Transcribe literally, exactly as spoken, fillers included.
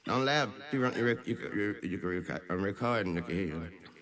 Don't laugh. You, run, you, rec- you, can- you, you can record, I'm recording. Look at here.